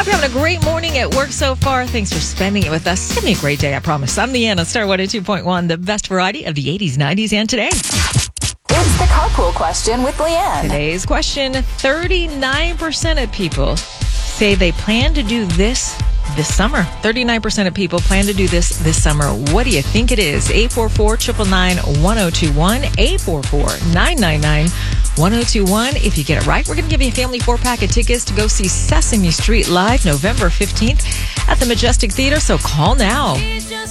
Hope you're having a great morning at work so far. Thanks for spending it with us. It's going to be a great day, I promise. I'm Leanne on Star 102.1, the best variety of the 80s, 90s, and today. It's the carpool question with Leanne. Today's question, 39% of people say they plan to do this summer. 39% of people plan to do this summer. What do you think it is? 844-999-1021, 844-999-1021. If you get it right, we're going to give you a family 4-pack of tickets to go see Sesame Street live November 15th at the Majestic Theater, so call now.